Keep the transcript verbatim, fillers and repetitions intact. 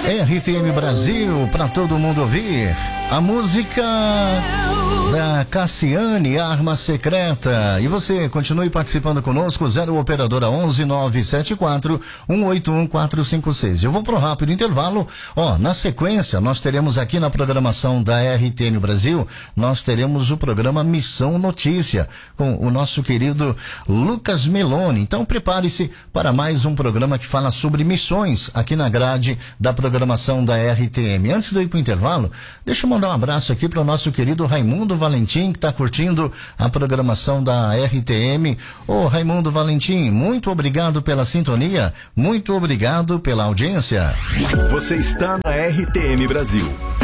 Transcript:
R T M Brasil, para todo mundo ouvir. A música da Cassiane, Arma Secreta. E você continue participando conosco, zero operadora onze nove sete quatro um oito um quatro cinco seis. Eu vou pro rápido intervalo. Ó, na sequência, nós teremos aqui na programação da R T M Brasil, nós teremos o programa Missão Notícia, com o nosso querido Lucas Meloni. Então prepare-se para mais um programa que fala sobre missões aqui na grade da programação da R T M. Antes de eu ir pro intervalo, deixa eu mandar um abraço aqui para o nosso querido Raimundo Valentim, que está curtindo a programação da R T M. Ô Raimundo Valentim, muito obrigado pela sintonia, muito obrigado pela audiência. Você está na R T M Brasil,